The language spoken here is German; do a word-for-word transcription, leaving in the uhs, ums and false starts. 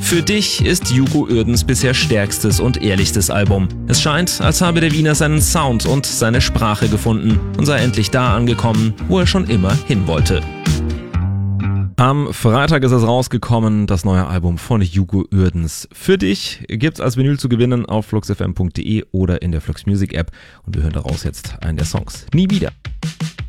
Für dich ist Hugo Uerdens bisher stärkstes und ehrlichstes Album. Es scheint, als habe der Wiener seinen Sound und seine Sprache gefunden und sei endlich da angekommen, wo er schon immer hin wollte. Am Freitag ist es rausgekommen, das neue Album von Hugo Uerdens. Für dich gibt's als Vinyl zu gewinnen auf fluxfm punkt de oder in der Flux Music App. Und wir hören daraus jetzt einen der Songs. Nie wieder.